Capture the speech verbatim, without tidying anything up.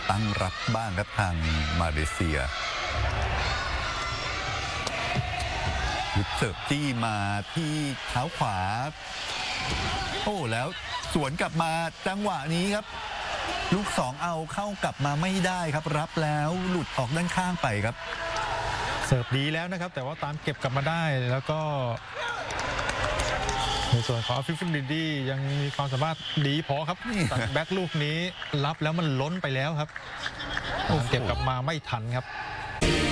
ตั้งรับบ้างครับทางมาเลเซียยุดเสิร์ฟจี้มาที่เท้าขวาโอ้แล้วสวนกลับมาจังหวะนี้ครับลูกสองเอาเข้ากลับมาไม่ได้ครับรับแล้วหลุดออกด้านข้างไปครับเสิร์ฟดีแล้วนะครับแต่ว่าตามเก็บกลับมาได้แล้วก็ในส่วนของฟิฟิลินดี้ยังมีความสามารถดีพอครับตัดแบ็คลูกนี้รับแล้วมันล้นไปแล้วครับเก็บกลับมาไม่ทันครับ